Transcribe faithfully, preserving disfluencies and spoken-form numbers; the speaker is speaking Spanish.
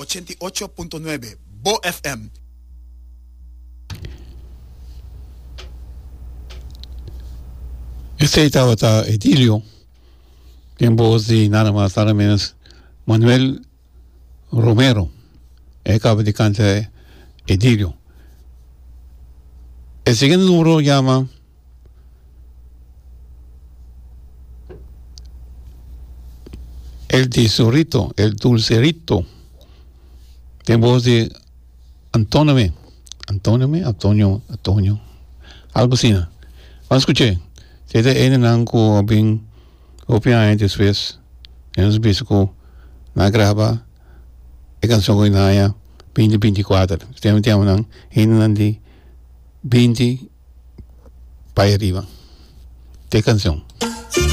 ochenta y ocho punto nueve, Bo F M. Este estaba Edilio, en voz de nada más, nada menos, Manuel Romero, el acaba de cantar Edilio. El siguiente número llama El Tesorito, El Dulcerito, en voz de Antónime, Antónime, Antonio, Antonio, algo así. Vamos a escuchar. Tete en el anco bin opinan después en los bisco na graba e canción ko inaya veinte veinticuatro. Estamos en en de veinte para arriba. De canción.